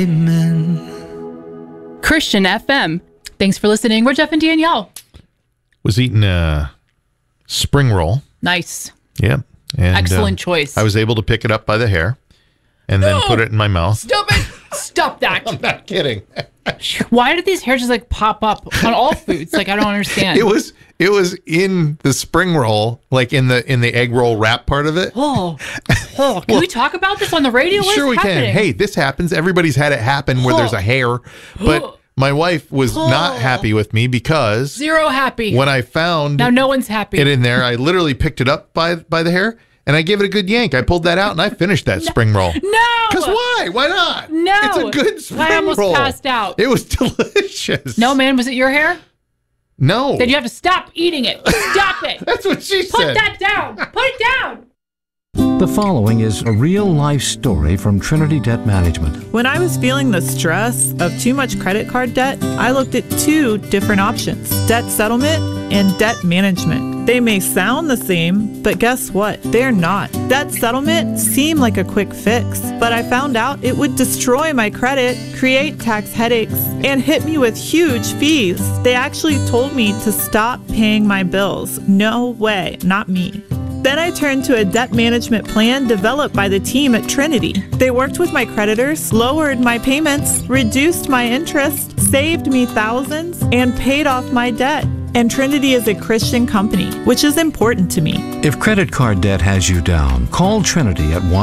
Christian FM. Thanks for listening. We're Jeff and Danielle. Was eating a spring roll. Nice. Yeah. And, excellent choice. I was able to pick it up by the hair and then put it in my mouth. Stop it. Stop that. I'm not kidding. Why did these hairs just like pop up on all foods? Like, I don't understand. It was in the spring roll, like in the egg roll wrap part of it. Can we talk about this on the radio? Sure we can. Hey, this happens. Everybody's had it happen where there's a hair. But my wife was not happy with me because zero happy. When I found now no one's happy it in there, I literally picked it up by the hair and I gave it a good yank. I pulled that out and I finished that spring roll. No. Because why? Why not? No. It's a good spring roll. I almost passed out. It was delicious. No, man. Was it your hair? No. Then you have to stop eating it. Stop it. That's what she said. Put that down. Put it down. The following is a real-life story from Trinity Debt Management. When I was feeling the stress of too much credit card debt, I looked at two different options: debt settlement and debt management. They may sound the same, but guess what? They're not. Debt settlement seemed like a quick fix, but I found out it would destroy my credit, create tax headaches, and hit me with huge fees. They actually told me to stop paying my bills. No way, not me. Then I turned to a debt management plan developed by the team at Trinity. They worked with my creditors, lowered my payments, reduced my interest, saved me thousands, and paid off my debt. And Trinity is a Christian company, which is important to me. If credit card debt has you down, call Trinity at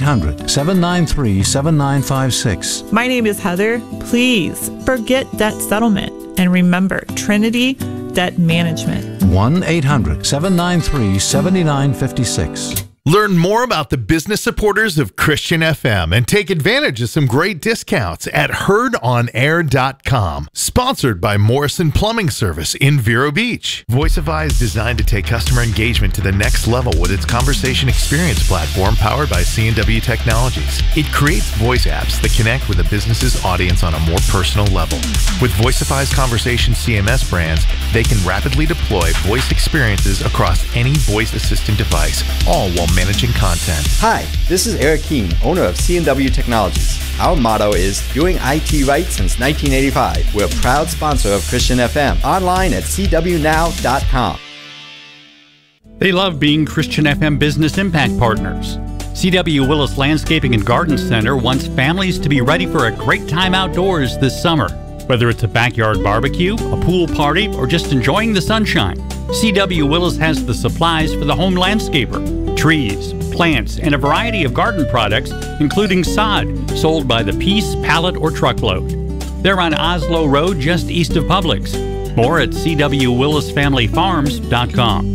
1-800-793-7956. My name is Heather. Please forget debt settlement and remember Trinity Debt Management. 1-800-793-7956. Learn more about the business supporters of Christian FM and take advantage of some great discounts at heardonair.com. Sponsored by Morrison Plumbing Service in Vero Beach. Voicify is designed to take customer engagement to the next level with its conversation experience platform powered by C&W Technologies. It creates voice apps that connect with a business's audience on a more personal level. With Voicify's conversation CMS brands, they can rapidly deploy voice experiences across any voice assistant device, all while managing content. Hi, this is Eric Keene, owner of C&W Technologies. Our motto is doing IT right since 1985. We're a proud sponsor of Christian FM. Online at cwnow.com. They love being Christian FM business impact partners. C.W. Willis Landscaping and Garden Center wants families to be ready for a great time outdoors this summer. Whether it's a backyard barbecue, a pool party, or just enjoying the sunshine, C.W. Willis has the supplies for the home landscaper: trees, plants, and a variety of garden products, including sod, sold by the piece, pallet, or truckload. They're on Oslo Road, just east of Publix. More at cwwillisfamilyfarms.com.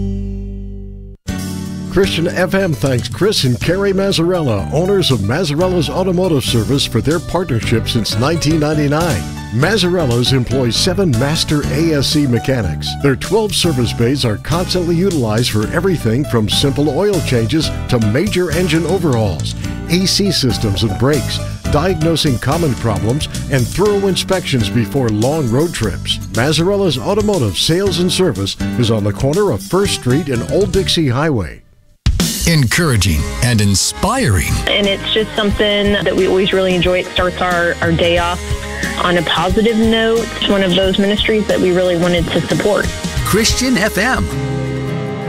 Christian FM thanks Chris and Carrie Mazzarella, owners of Mazzarella's Automotive Service, for their partnership since 1999. Mazzarella's employs 7 master ASC mechanics. Their 12 service bays are constantly utilized for everything from simple oil changes to major engine overhauls, AC systems and brakes, diagnosing common problems, and thorough inspections before long road trips. Mazzarella's Automotive Sales and Service is on the corner of First Street and Old Dixie Highway. Encouraging and inspiring. And it's just something that we always really enjoy. It starts our day off on a positive note. It's one of those ministries that we really wanted to support. Christian FM.